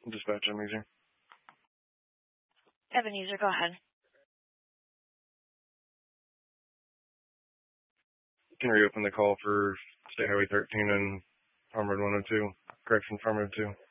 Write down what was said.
Dispatch, I'm easy. Ebenezer, go ahead. Can reopen the call for State Highway 13 and Farm Road 102. Correction, Farm Road 2.